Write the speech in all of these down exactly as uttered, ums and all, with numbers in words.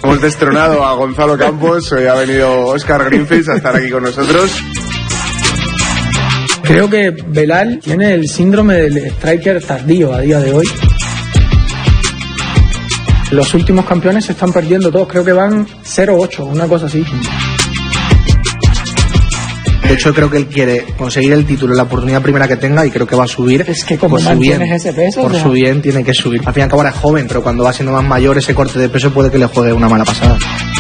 Hemos destronado a Gonzalo Campos, hoy ha venido Óscar Greenfield a estar aquí con nosotros. Creo que Belal tiene el síndrome del striker tardío a día de hoy. Los últimos campeones se están perdiendo todos, creo que van cero ocho, una cosa así. De hecho, creo que él quiere conseguir el título en la oportunidad primera que tenga y creo que va a subir. Es que como por su bien, mantienes ese peso, por ¿no? su bien tiene que subir. Al fin y al cabo ahora es joven, pero cuando va siendo más mayor ese corte de peso puede que le juegue una mala pasada.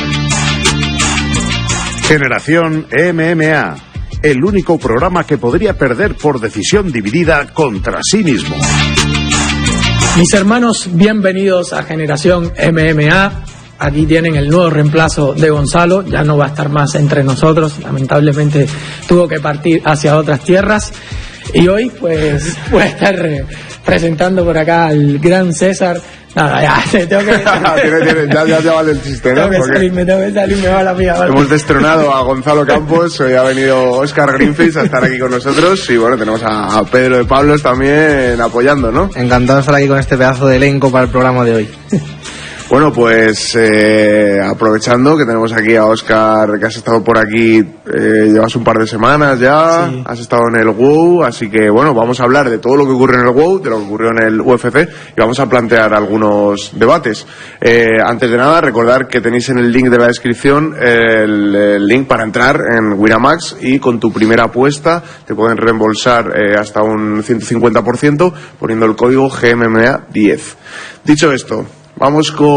Generación M M A, el único programa que podría perder por decisión dividida contra sí mismo. Mis hermanos, bienvenidos a Generación M M A. Aquí tienen el nuevo reemplazo de Gonzalo, ya no va a estar más entre nosotros, lamentablemente tuvo que partir hacia otras tierras. Y hoy pues voy a estar presentando por acá al gran César. Nada, ya, te tengo que... tiene, tiene, ya, ya, ya vale el chiste, ¿no? Tengo que salirme, tengo que salirme, va la mía. Vale. Hemos destronado a Gonzalo Campos, hoy ha venido Óscar Greenfield a estar aquí con nosotros y bueno, tenemos a, a Pedro de Pablos también apoyando, ¿no? Encantado de estar aquí con este pedazo de elenco para el programa de hoy. Bueno, pues eh, aprovechando que tenemos aquí a Óscar, que has estado por aquí, eh, llevas un par de semanas ya, sí. Has estado en el WOW, así que bueno, vamos a hablar de todo lo que ocurre en el WOW, de lo que ocurrió en el U F C y vamos a plantear algunos debates. Eh, antes de nada, recordar que tenéis en el link de la descripción el, el link para entrar en Winamax y con tu primera apuesta te pueden reembolsar eh, hasta un ciento cincuenta por ciento poniendo el código G M M A diez. Dicho esto, vamos con